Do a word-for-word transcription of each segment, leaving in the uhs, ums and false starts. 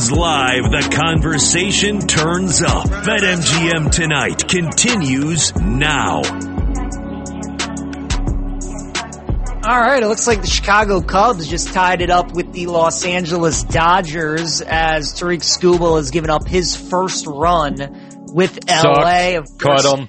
Sports Live, the conversation turns up. BetMGM Tonight continues now. All right, it looks like the Chicago Cubs just tied it up with the Los Angeles Dodgers as Tariq Skubal has given up his first run with L A. Of course, Cut him.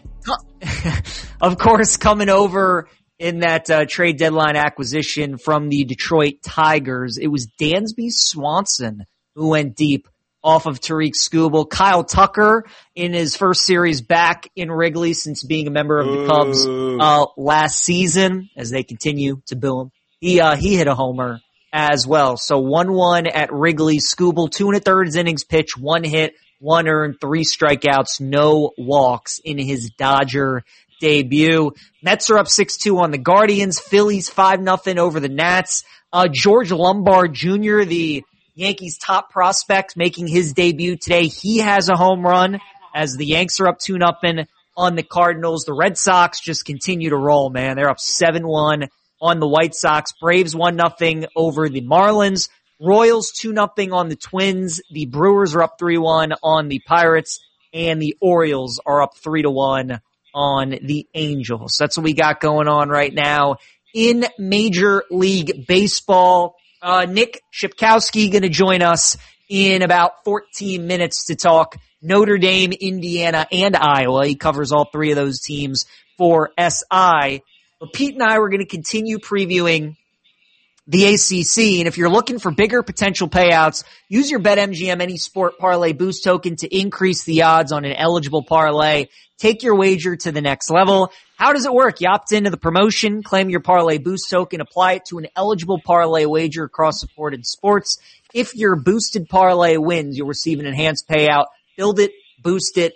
Of course, coming over in that uh, trade deadline acquisition from the Detroit Tigers, it was Dansby Swanson who went deep off of Tariq Skubal. Kyle Tucker in his first series back in Wrigley since being a member of the Cubs uh, last season as they continue to boo him. He, uh, he hit a homer as well. So one one at Wrigley. Skubal, two and a third innings pitch, one hit, one earned, three strikeouts, no walks in his Dodger debut. Mets are up six two on the Guardians. Phillies five nothing over the Nats. Uh, George Lombard Junior, the Yankees' top prospect, making his debut today. He has a home run as the Yanks are up two nothing on the Cardinals. The Red Sox just continue to roll, man. They're up seven one on the White Sox. Braves one nothing over the Marlins. Royals two nothing on the Twins. The Brewers are up three one on the Pirates. And the Orioles are up three to one on the Angels. That's what we got going on right now in Major League Baseball. Uh, Nick Shipkowski going to join us in about fourteen minutes to talk Notre Dame, Indiana, and Iowa. He covers all three of those teams for S I. But Pete and I were going to continue previewing the A C C, and if you're looking for bigger potential payouts, use your BetMGM Any Sport Parlay Boost token to increase the odds on an eligible parlay. Take your wager to the next level. How does it work? You opt into the promotion, claim your Parlay Boost token, apply it to an eligible parlay wager across supported sports. If your boosted parlay wins, you'll receive an enhanced payout. Build it, boost it,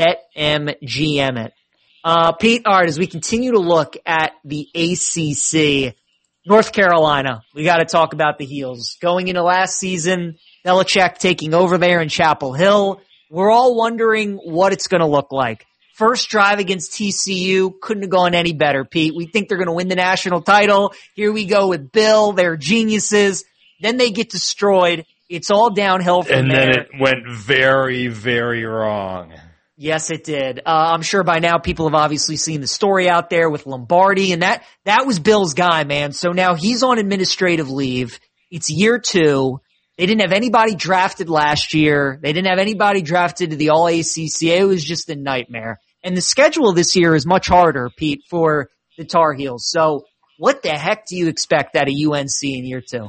BetMGM it. Uh, Pete, all right, as we continue to look at the A C C, North Carolina, we got to talk about the Heels. Going into last season, Belichick taking over there in Chapel Hill. We're all wondering what it's going to look like. First drive against T C U, couldn't have gone any better, Pete. We think they're going to win the national title. Here we go with Bill. They're geniuses. Then they get destroyed. It's all downhill from and there. And then it went very, very wrong. Yes, it did. Uh, I'm sure by now people have obviously seen the story out there with Lombardi, and that, that was Bill's guy, man. So now he's on administrative leave. It's year two. They didn't have anybody drafted last year. They didn't have anybody drafted to the All A C C. It was just a nightmare. And the schedule this year is much harder, Pete, for the Tar Heels. So what the heck do you expect out of U N C in year two?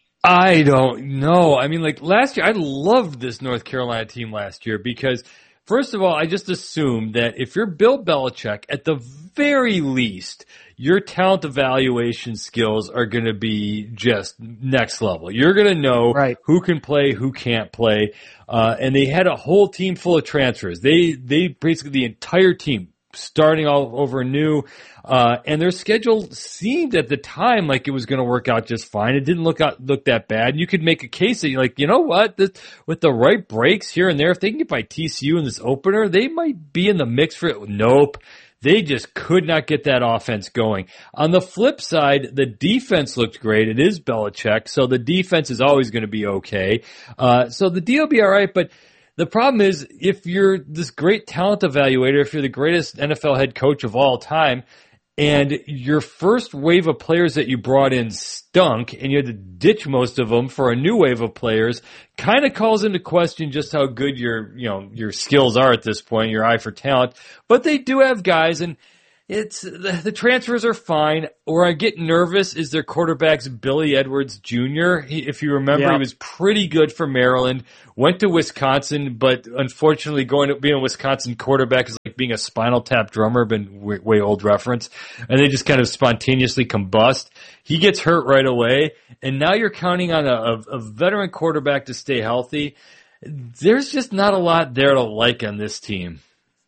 I don't know. I mean, like last year, I loved this North Carolina team last year because first of all, I just assumed that if you're Bill Belichick, at the very least, your talent evaluation skills are going to be just next level. You're going to know right. who can play, who can't play. Uh, and they had a whole team full of transfers. They, they basically the entire team starting all over new. Uh, and their schedule seemed at the time like it was going to work out just fine. It didn't look out, look that bad. And you could make a case that you're like, you know what, this, with the right breaks here and there, if they can get by T C U in this opener, they might be in the mix for it. Nope. They just could not get that offense going. On the flip side, the defense looked great. It is Belichick, so the defense is always going to be okay. Uh, so the D will be all right, but the problem is if you're this great talent evaluator, if you're the greatest N F L head coach of all time, and your first wave of players that you brought in stunk, and you had to ditch most of them for a new wave of players, kind of calls into question just how good your, you know, your skills are at this point, your eye for talent. But they do have guys, and it's the, the transfers are fine. Where I get nervous is their quarterback's Billy Edwards Junior He, if you remember, yeah. he was pretty good for Maryland. Went to Wisconsin, but unfortunately, going to being a Wisconsin quarterback is like being a Spinal Tap drummer. Been way, way old reference, and they just kind of spontaneously combust. He gets hurt right away, and now you're counting on a, a, a veteran quarterback to stay healthy. There's just not a lot there to like on this team.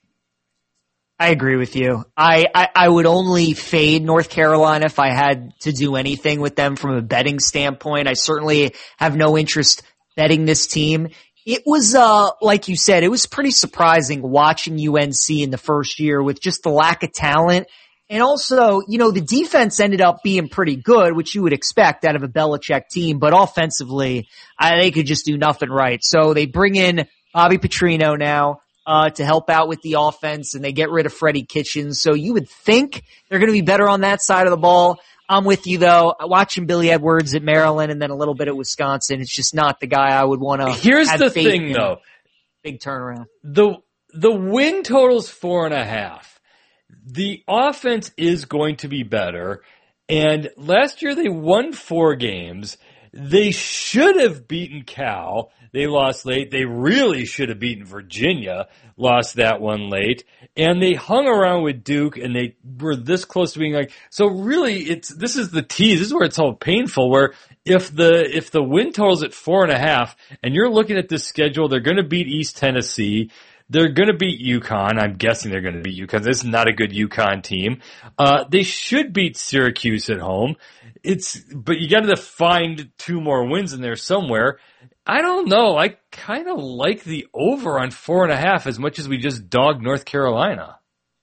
I agree with you. I, I, I would only fade North Carolina if I had to do anything with them from a betting standpoint. I certainly have no interest betting this team. It was, uh, like you said, it was pretty surprising watching U N C in the first year with just the lack of talent And also, you know, the defense ended up being pretty good, which you would expect out of a Belichick team, but offensively, I, they could just do nothing right. So they bring in Bobby Petrino now, uh, to help out with the offense, and they get rid of Freddie Kitchens. So you would think they're going to be better on that side of the ball. I'm with you though. Watching Billy Edwards at Maryland and then a little bit at Wisconsin, it's just not the guy I would want to. Here's the thing though. Big turnaround. The, the win total's four and a half. The offense is going to be better, and last year they won four games. They should have beaten Cal. They lost late. They really should have beaten Virginia, lost that one late. And they hung around with Duke, and they were this close to being like, so really it's, this is the tease. This is where it's all painful, where if the, if the win total's at four and a half, and you're looking at this schedule, they're going to beat East Tennessee. They're going to beat UConn. I'm guessing they're going to beat UConn. This is not a good UConn team. Uh, they should beat Syracuse at home. It's, but you got to find two more wins in there somewhere. I don't know. I kind of like the over on four and a half as much as we just dogged North Carolina.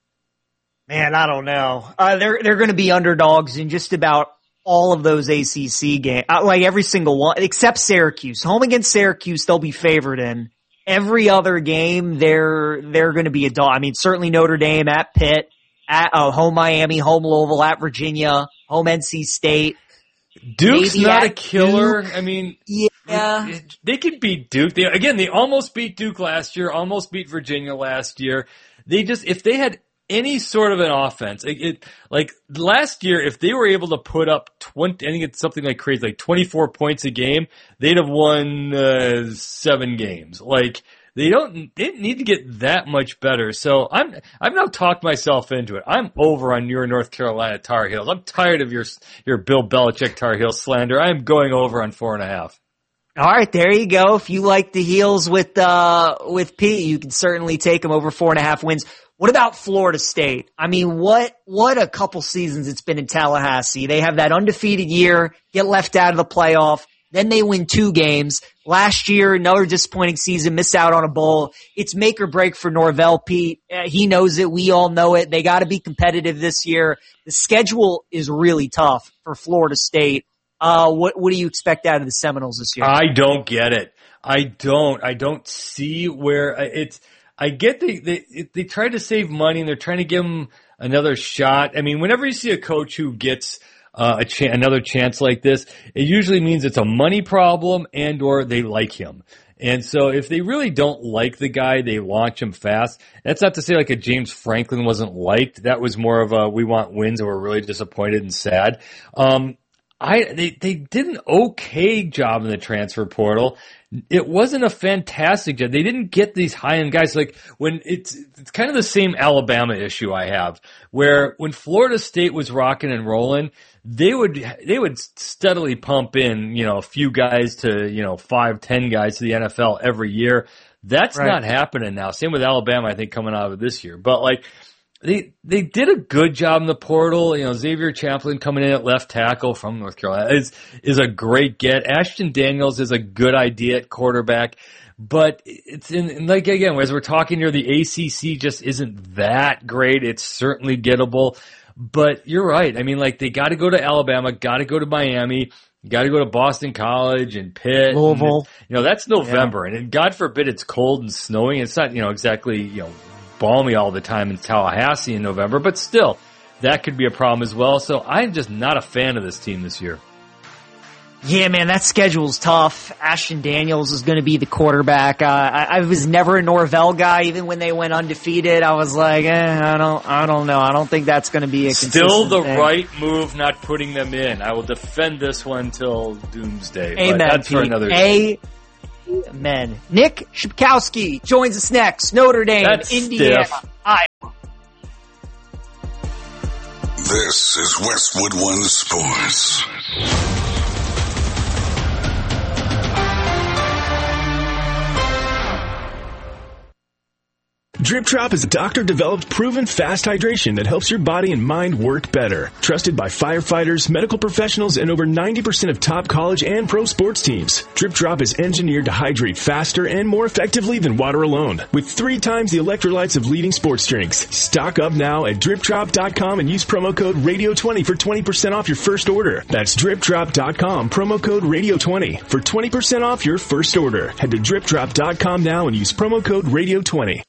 Man, I don't know. Uh, they're, they're going to be underdogs in just about all of those A C C games. Uh, like every single one, except Syracuse. Home against Syracuse, they'll be favored in. Every other game, they're, they're going to be a dog. I mean, certainly Notre Dame at Pitt, at, uh, home Miami, home Louisville, at Virginia, home N C State. Duke's not a killer. Duke. I mean, yeah, they could beat Duke. They, again, they almost beat Duke last year, almost beat Virginia last year. They just, if they had any sort of an offense, it, it like last year, if they were able to put up twenty, I think it's something like crazy, like twenty-four points a game, they'd have won uh, seven games. Like they don't, they didn't need to get that much better. So I'm, I've now talked myself into it. I'm over on your North Carolina Tar Heels. I'm tired of your your Bill Belichick Tar Heel slander. I'm going over on four and a half. All right, there you go. If you like the Heels with uh with Pete, you can certainly take them over four and a half wins. What about Florida State? I mean, what, what a couple seasons it's been in Tallahassee. They have that undefeated year, get left out of the playoff, then they win two games. Last year, another disappointing season, miss out on a bowl. It's make or break for Norvell, Pete. Uh, he knows it. We all know it. They gotta be competitive this year. The schedule is really tough for Florida State. Uh, what, what do you expect out of the Seminoles this year? I don't get it. I don't. I don't see where it's, I get they, they, they try to save money and they're trying to give him another shot. I mean, whenever you see a coach who gets uh, a ch- another chance like this, it usually means it's a money problem and or they like him. And so if they really don't like the guy, they launch him fast. That's not to say like a James Franklin wasn't liked. That was more of a, we want wins and we're really disappointed and sad. Um, I, they, they did an okay job in the transfer portal. It wasn't a fantastic job. They didn't get these high-end guys. Like when it's, it's kind of the same Alabama issue I have, where when Florida State was rocking and rolling, they would, they would steadily pump in, you know, a few guys to, you know, five, ten guys to the N F L every year. That's right. Not happening now. Same with Alabama, I think, coming out of this year. But like, They they did a good job in the portal. You know, Xavier Chaplin coming in at left tackle from North Carolina is is a great get. Ashton Daniels is a good idea at quarterback, but it's in like again as we're talking here, the A C C just isn't that great. It's certainly gettable, but you're right. I mean, like they got to go to Alabama, got to go to Miami. You got to go to Boston College and Pitt. Louisville. And, you know, that's November, yeah. And God forbid it's cold and snowing. It's not you know exactly you know. balmy all the time in Tallahassee in November, but still, that could be a problem as well. So I'm just not a fan of this team this year. Yeah, man, that schedule's tough. Ashton Daniels is going to be the quarterback. Uh, I, I was never a Norvell guy, even when they went undefeated. I was like, eh, I don't, I don't know. I don't think that's going to be a still the thing. Right move, not putting them in. I will defend this one till doomsday. Amen. But that's Pete. for another day. Amen. Nick Shipkowski joins us next. Notre Dame, That's Indiana, stiff. Iowa. This is Westwood One Sports. Drip Drop is a doctor-developed, proven fast hydration that helps your body and mind work better. Trusted by firefighters, medical professionals, and over ninety percent of top college and pro sports teams. Drip Drop is engineered to hydrate faster and more effectively than water alone, with three times the electrolytes of leading sports drinks. Stock up now at drip drop dot com and use promo code radio twenty for twenty percent off your first order. That's drip drop dot com, promo code radio twenty for twenty percent off your first order. Head to drip drop dot com now and use promo code radio twenty.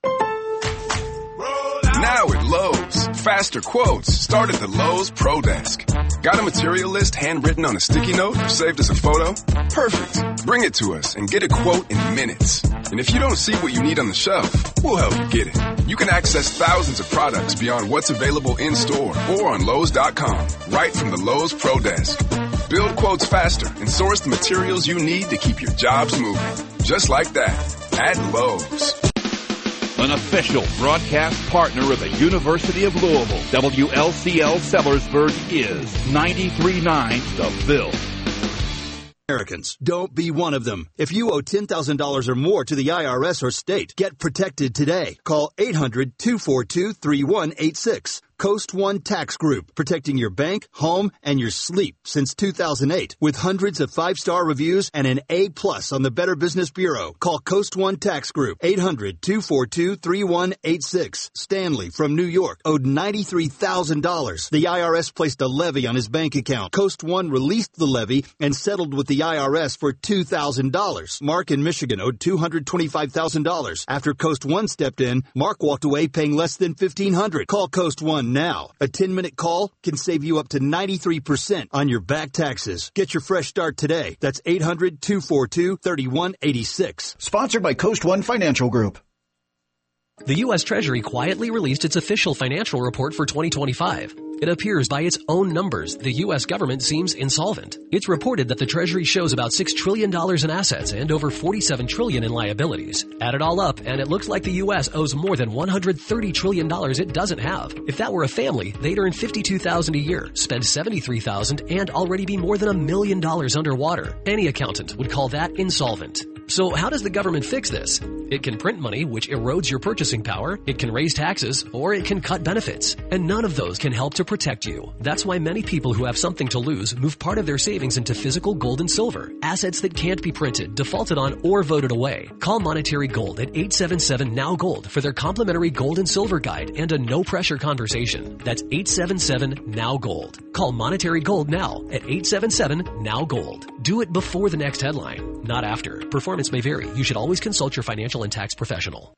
Now at Lowe's, faster quotes start at the Lowe's Pro Desk. Got a material list handwritten on a sticky note or saved as a photo? Perfect. Bring it to us and get a quote in minutes. And if you don't see what you need on the shelf, we'll help you get it. You can access thousands of products beyond what's available in store or on Lowe's dot com, right from the Lowe's Pro Desk. Build quotes faster and source the materials you need to keep your jobs moving. Just like that, at Lowe's. An official broadcast partner of the University of Louisville, W L C L Sellersburg is ninety-three point nine The Ville. Americans, don't be one of them. If you owe ten thousand dollars or more to the I R S or state, get protected today. Call eight hundred, two four two, three one eight six. Coast One Tax Group, protecting your bank, home, and your sleep since two thousand eight. With hundreds of five-star reviews and an A plus on the Better Business Bureau. Call Coast One Tax Group, eight hundred, two four two, three one eight six. Stanley from New York owed ninety-three thousand dollars. The I R S placed a levy on his bank account. Coast One released the levy and settled with the I R S for two thousand dollars. Mark in Michigan owed two hundred twenty-five thousand dollars. After Coast One stepped in, Mark walked away paying less than fifteen hundred dollars. Call Coast One now. A ten-minute call can save you up to ninety-three percent on your back taxes. Get your fresh start today. That's eight hundred, two four two, three one eight six. Sponsored by Coast One Financial Group. The U S Treasury quietly released its official financial report for twenty twenty-five. It appears by its own numbers the U S government seems insolvent. It's reported that the Treasury shows about six trillion dollars in assets and over forty-seven trillion dollars in liabilities. Add it all up, and it looks like the U S owes more than one hundred thirty trillion dollars it doesn't have. If that were a family, they'd earn fifty-two thousand dollars a year, spend seventy-three thousand dollars, and already be more than a million dollars underwater. Any accountant would call that insolvent. So how does the government fix this? It can print money, which erodes your purchasing power, it can raise taxes, or it can cut benefits. And none of those can help to protect you. That's why many people who have something to lose move part of their savings into physical gold and silver, assets that can't be printed, defaulted on, or voted away. Call Monetary Gold at eight seven seven, N O W Gold for their complimentary gold and silver guide and a no-pressure conversation. That's eight seven seven, N O W Gold. Call Monetary Gold now at eight seven seven, N O W Gold. Do it before the next headline, not after. Performance may vary. You should always consult your financial and tax professional.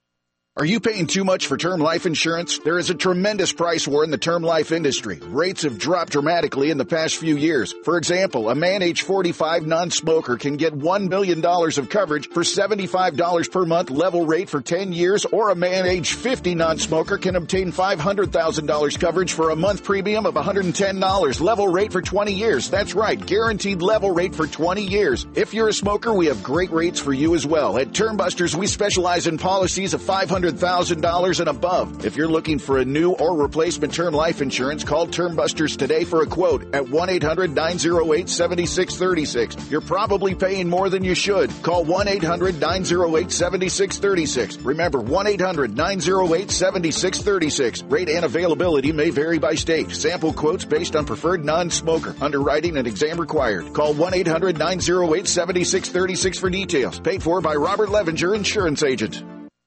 Are you paying too much for term life insurance? There is a tremendous price war in the term life industry. Rates have dropped dramatically in the past few years. For example, a man age forty-five non-smoker can get one million dollars of coverage for seventy-five dollars per month level rate for ten years, or a man age fifty non-smoker can obtain five hundred thousand dollars coverage for a month premium of one hundred ten dollars level rate for twenty years. That's right, guaranteed level rate for twenty years. If you're a smoker, we have great rates for you as well. At Term Busters, we specialize in policies of five hundred thousand dollars and above. If you're looking for a new or replacement term life insurance, call Term Busters today for a quote at one eight hundred, nine oh eight, seven six three six. You're probably paying more than you should. Call one eight hundred, nine oh eight, seven six three six. Remember, one eight hundred, nine oh eight, seven six three six. Rate and availability may vary by state. Sample quotes based on preferred non-smoker. Underwriting and exam required. Call one eight hundred, nine oh eight, seven six three six for details. Paid for by Robert Levenger, Insurance Agent.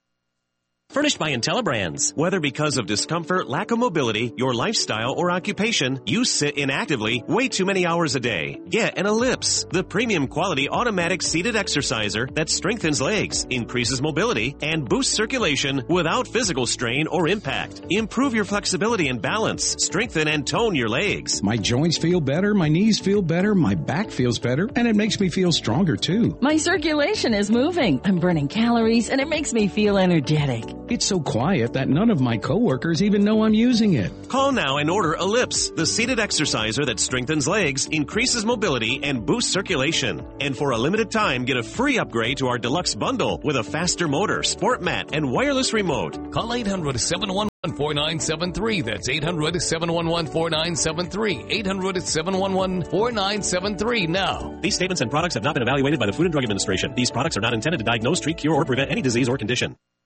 Furnished by IntelliBrands. Whether because of discomfort, lack of mobility, your lifestyle, or occupation, you sit inactively way too many hours a day. Get an Ellipse, the premium quality automatic seated exerciser that strengthens legs, increases mobility, and boosts circulation without physical strain or impact. Improve your flexibility and balance. Strengthen and tone your legs. My joints feel better, my knees feel better, my back feels better, and it makes me feel stronger too. My circulation is moving. I'm burning calories, and it makes me feel energetic. It's so quiet that none of my coworkers even know I'm using it. Call now and order Ellipse, the seated exerciser that strengthens legs, increases mobility, and boosts circulation. And for a limited time, get a free upgrade to our deluxe bundle with a faster motor, sport mat, and wireless remote. Call eight hundred, seven one one, four nine seven three. That's eight hundred, seven one one, four nine seven three. eight hundred, seven one one, four nine seven three now. These statements and products have not been evaluated by the Food and Drug Administration. These products are not intended to diagnose, treat, cure, or prevent any disease or condition.